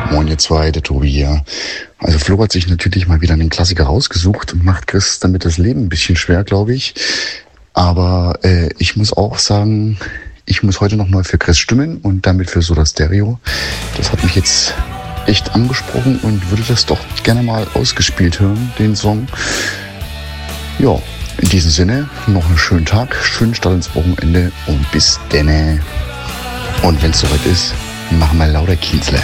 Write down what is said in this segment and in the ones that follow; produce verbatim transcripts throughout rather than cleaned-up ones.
Moin ihr zwei, der Tobi hier. Also Flo hat sich natürlich mal wieder einen Klassiker rausgesucht und macht Chris damit das Leben ein bisschen schwer, glaube ich. Aber äh, ich muss auch sagen, ich muss heute nochmal für Chris stimmen und damit für Soda Stereo. Das hat mich jetzt echt angesprochen und würde das doch gerne mal ausgespielt hören, den Song. Ja, in diesem Sinne, noch einen schönen Tag, schönen Start ins Wochenende und bis denne. Und wenn es soweit ist, machen wir lauter Kienzle.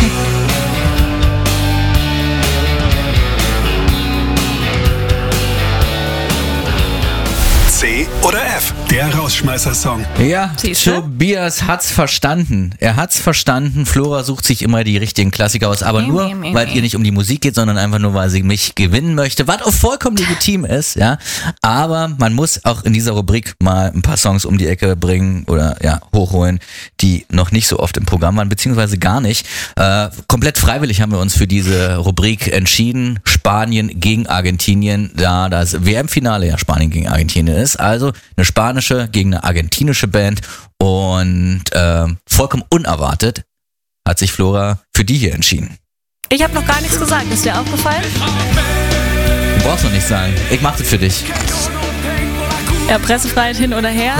C oder F, der Rausschmeißer-Song. Ja, Tobias hat's verstanden. Er hat's verstanden. Flora sucht sich immer die richtigen Klassiker aus, aber nur, weil ihr nicht um die Musik geht, sondern einfach nur, weil sie mich gewinnen möchte, was auch vollkommen legitim ist, ja. Aber man muss auch in dieser Rubrik mal ein paar Songs um die Ecke bringen oder ja hochholen, die noch nicht so oft im Programm waren, beziehungsweise gar nicht. Äh, komplett freiwillig haben wir uns für diese Rubrik entschieden. Spanien gegen Argentinien, da das W M-Finale ja Spanien gegen Argentinien ist. Also eine spanische gegen eine argentinische Band und äh, vollkommen unerwartet hat sich Flora für die hier entschieden. Ich habe noch gar nichts gesagt, ist dir aufgefallen? Du brauchst noch nichts sagen, ich mach das für dich. Ja, Pressefreiheit hin oder her.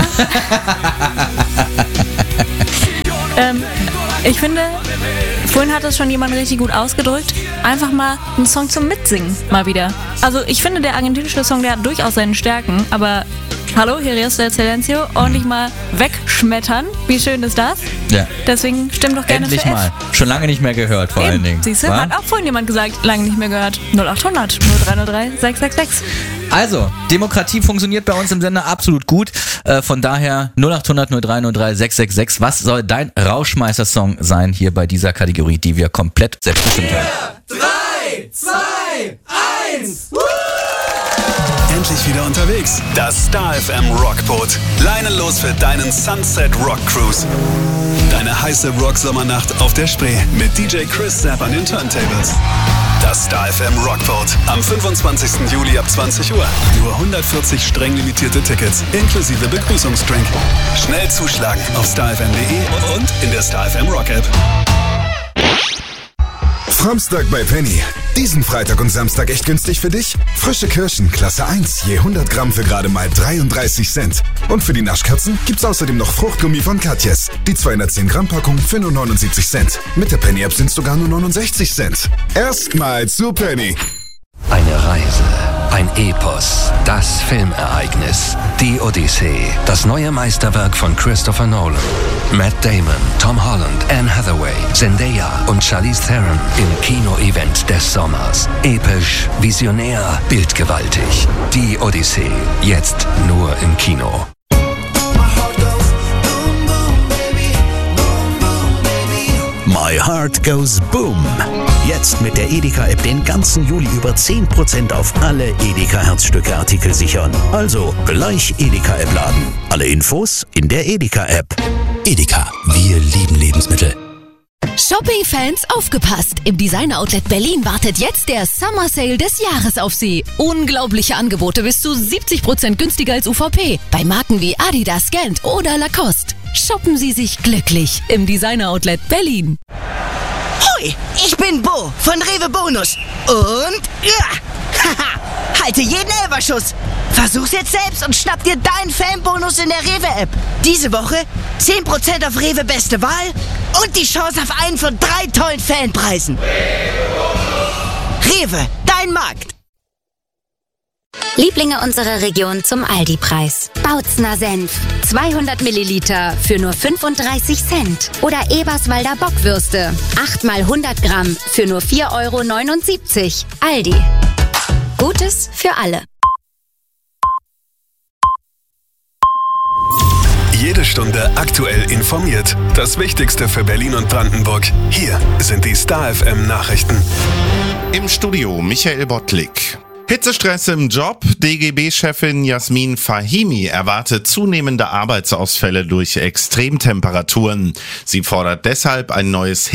ähm, ich finde, vorhin hat das schon jemand richtig gut ausgedrückt. Einfach mal einen Song zum Mitsingen, mal wieder. Also ich finde, der argentinische Song, der hat durchaus seine Stärken, aber hallo, hier ist der Silencio, ordentlich mal wegschmettern. Wie schön ist das? Ja. Deswegen stimm doch gerne Endlich für F. mal. Schon lange nicht mehr gehört, vor Eben. allen Dingen. Siehst du, Wa? hat auch vorhin jemand gesagt, lange nicht mehr gehört. null acht hundert null drei null drei sechs sechs sechs. Also, Demokratie funktioniert bei uns im Sender absolut gut. Äh, von daher null acht hundert null drei null drei sechs sechs sechs. Was soll dein Rauschmeißer-Song sein hier bei dieser Kategorie, die wir komplett selbstbestimmt haben? drei, zwei, eins. Endlich wieder unterwegs. Das Star F M Rockboot. Leinenlos für deinen Sunset Rock Cruise. Deine heiße Rock-Sommernacht auf der Spree mit D J Chris Zapp an den Turntables. Das Star F M Rockboat. Am fünfundzwanzigsten Juli ab zwanzig Uhr. Nur hundertvierzig streng limitierte Tickets inklusive Begrüßungsdrink. Schnell zuschlagen auf star f m punkt d e und in der Star F M Rock App. Samstag bei Penny. Diesen Freitag und Samstag echt günstig für dich? Frische Kirschen, Klasse eins, je hundert Gramm für gerade mal dreiunddreißig Cent. Und für die Naschkatzen gibt's außerdem noch Fruchtgummi von Katjes. Die zweihundertzehn Gramm Packung für nur neunundsiebzig Cent. Mit der Penny-App sind's sogar nur neunundsechzig Cent. Erstmal zu Penny. Eine Reise, ein Epos, das Filmereignis, die Odyssee, das neue Meisterwerk von Christopher Nolan. Matt Damon, Tom Holland, Anne Hathaway, Zendaya und Charlize Theron im Kino-Event des Sommers. Episch, visionär, bildgewaltig. Die Odyssee, jetzt nur im Kino. My Heart Goes Boom. Jetzt mit der Edeka-App den ganzen Juli über zehn Prozent auf alle Edeka-Herzstücke-Artikel sichern. Also gleich Edeka-App laden. Alle Infos in der Edeka-App. Edeka, wir lieben Lebensmittel. Shopping-Fans, aufgepasst! Im Designer-Outlet Berlin wartet jetzt der Summer Sale des Jahres auf Sie. Unglaubliche Angebote bis zu siebzig Prozent günstiger als U V P. Bei Marken wie Adidas, Gant oder Lacoste. Shoppen Sie sich glücklich im Designer-Outlet Berlin. Hoi, ich bin Bo von Rewe Bonus. Und ja, haha, halte jeden Elferschuss. Versuch's jetzt selbst und schnapp dir deinen Fanbonus in der Rewe-App. Diese Woche zehn Prozent auf Rewe Beste Wahl und die Chance auf einen von drei tollen Fanpreisen. Rewe, dein Markt. Lieblinge unserer Region zum Aldi-Preis. Bautzner Senf, zweihundert Milliliter für nur fünfunddreißig Cent. Oder Eberswalder Bockwürste, acht mal hundert Gramm für nur vier Euro neunundsiebzig. Aldi. Gutes für alle. Jede Stunde aktuell informiert. Das Wichtigste für Berlin und Brandenburg. Hier sind die Star F M Nachrichten. Im Studio Michael Bottlik. Hitzestress im Job. D G B-Chefin Jasmin Fahimi erwartet zunehmende Arbeitsausfälle durch Extremtemperaturen. Sie fordert deshalb ein neues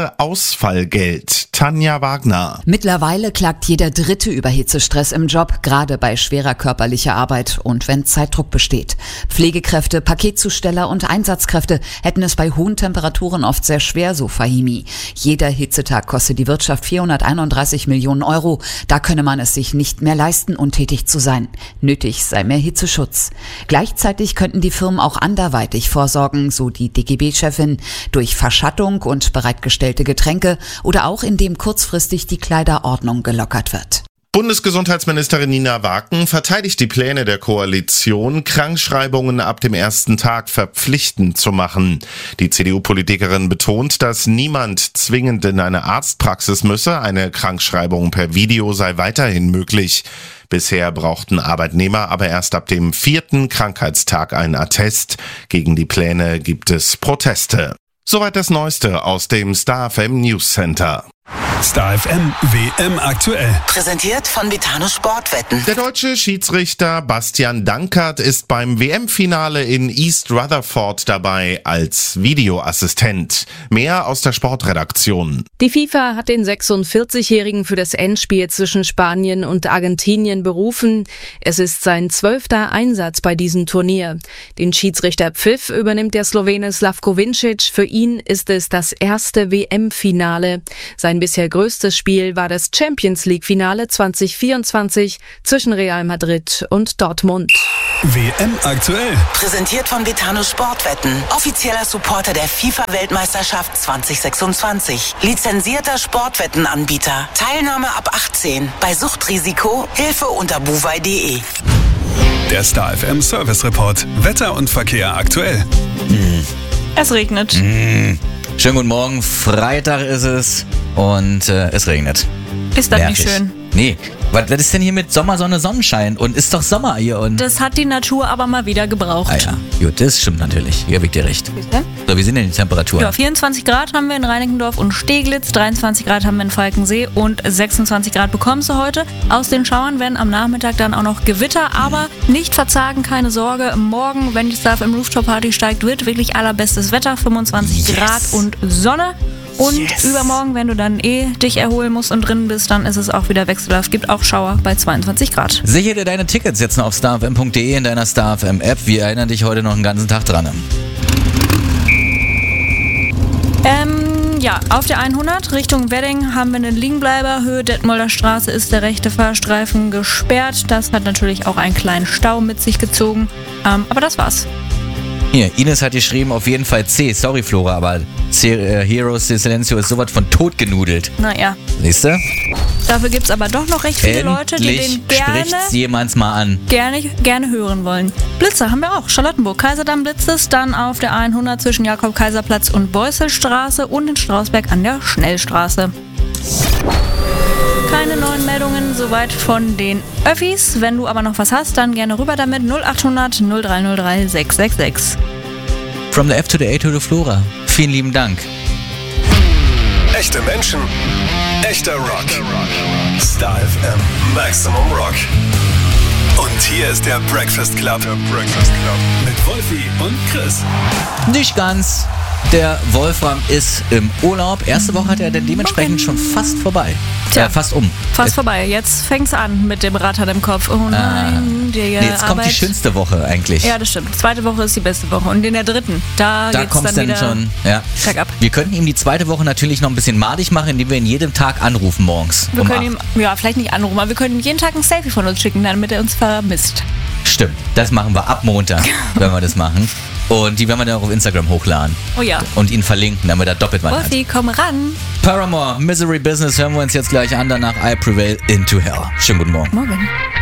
Hitzeausfallgeld. Tanja Wagner. Mittlerweile klagt jeder Dritte über Hitzestress im Job, gerade bei schwerer körperlicher Arbeit und wenn Zeitdruck besteht. Pflegekräfte, Paketzusteller und Einsatzkräfte hätten es bei hohen Temperaturen oft sehr schwer, so Fahimi. Jeder Hitzetag kostet die Wirtschaft vierhunderteinunddreißig Millionen Euro. Da könne man es sich nicht mehr leisten, untätig zu sein. Nötig sei mehr Hitzeschutz. Gleichzeitig könnten die Firmen auch anderweitig vorsorgen, so die D G B-Chefin, durch Verschattung und bereitgestellte Getränke oder auch indem kurzfristig die Kleiderordnung gelockert wird. Bundesgesundheitsministerin Nina Waken verteidigt die Pläne der Koalition, Krankschreibungen ab dem ersten Tag verpflichtend zu machen. Die C D U-Politikerin betont, dass niemand zwingend in eine Arztpraxis müsse. Eine Krankschreibung per Video sei weiterhin möglich. Bisher brauchten Arbeitnehmer aber erst ab dem vierten Krankheitstag ein Attest. Gegen die Pläne gibt es Proteste. Soweit das Neueste aus dem Star F M News Center. Star F M W M aktuell. Präsentiert von Betano Sportwetten. Der deutsche Schiedsrichter Bastian Dankert ist beim W M-Finale in East Rutherford dabei als Videoassistent. Mehr aus der Sportredaktion. Die FIFA hat den sechsundvierzigjährigen für das Endspiel zwischen Spanien und Argentinien berufen. Es ist sein zwölfter Einsatz bei diesem Turnier. Den Schiedsrichterpfiff übernimmt der Slowene Slavko Vincic. Für ihn ist es das erste W M-Finale. Sein bisher größtes Spiel war das Champions-League-Finale zwanzig vierundzwanzig zwischen Real Madrid und Dortmund. W M aktuell. Präsentiert von Betano Sportwetten. Offizieller Supporter der FIFA-Weltmeisterschaft zwanzig sechsundzwanzig. Lizenzierter Sportwettenanbieter. Teilnahme ab achtzehn. Bei Suchtrisiko Hilfe unter buwei punkt de. Der Star F M Service Report. Wetter und Verkehr aktuell. Hm. Es regnet. Hm. Schönen guten Morgen, Freitag ist es und äh, es regnet. Ist das Nervig. nicht schön? Nee, was, was ist denn hier mit Sommer, Sonne, Sonnenschein? Und ist doch Sommer hier. Und das hat die Natur aber mal wieder gebraucht. Ah ja, gut, das stimmt natürlich. Hier habe ich dir recht. So, wie sind denn die Temperaturen? Ja, vierundzwanzig Grad haben wir in Reinickendorf und Steglitz, dreiundzwanzig Grad haben wir in Falkensee und sechsundzwanzig Grad bekommst du heute. Aus den Schauern werden am Nachmittag dann auch noch Gewitter, aber nicht verzagen, keine Sorge. Morgen, wenn die Star F M Rooftop Party steigt, wird wirklich allerbestes Wetter, fünfundzwanzig yes. Grad und Sonne. Und yes. übermorgen, wenn du dann eh dich erholen musst und drin bist, dann ist es auch wieder wechselhaft. Gibt auch Schauer bei zweiundzwanzig Grad. Sichere dir deine Tickets jetzt noch auf star f m punkt de in deiner Star F M App. Wir erinnern dich heute noch einen ganzen Tag dran. Ähm, ja, auf der hundert Richtung Wedding haben wir eine Liegenbleiber. Höhe Detmolder Straße ist der rechte Fahrstreifen gesperrt. Das hat natürlich auch einen kleinen Stau mit sich gezogen. Ähm, aber das war's. Hier, Ines hat geschrieben, auf jeden Fall C. Sorry, Flora, aber C, äh, Heroes de Silencio ist sowas von tot genudelt. Naja. Siehst du? Dafür gibt's aber doch noch recht viele Leute, die den gerne, spricht's jemand mal an. Gerne, gerne hören wollen. Blitzer haben wir auch. Charlottenburg, Kaiserdamm blitzt es, dann auf der hundert zwischen Jakob-Kaiser-Platz und Beusselstraße und in Strausberg an der Schnellstraße. Keine neuen Meldungen soweit von den Öffis. Wenn du aber noch was hast, dann gerne rüber damit. null achthundert null drei null drei sechs sechs sechs. From the F to the A to the Flora. Vielen lieben Dank. Echte Menschen, echter Rock. Star F M Maximum Rock. Und hier ist der Breakfast Club. Der Breakfast Club. Mit Wolfi und Chris. Nicht ganz. Der Wolfram ist im Urlaub. Erste Woche hat er dann dementsprechend schon fast vorbei. Tja, äh, fast um. Fast vorbei. Jetzt fängt's an mit dem Rattern im Kopf. Oh nein, ah. die nee, Jetzt Arbeit. kommt die schönste Woche eigentlich. Ja, das stimmt. Zweite Woche ist die beste Woche. Und in der dritten, da, da geht's kommt's dann, dann wieder schon. Ja. Bergab. Wir könnten ihm die zweite Woche natürlich noch ein bisschen madig machen, indem wir ihn jeden Tag anrufen morgens. Wir um können ihm, ja, vielleicht nicht anrufen, aber wir können ihm jeden Tag ein Selfie von uns schicken, damit er uns vermisst. Stimmt, das machen wir ab Montag, wenn wir das machen. Und die werden wir dann auch auf Instagram hochladen. Oh ja. Und ihn verlinken, damit er doppelt was hat. Wolfi, komm ran. Paramore, Misery Business hören wir uns jetzt gleich an, danach I Prevail into Hell. Schönen guten Morgen. Morgen.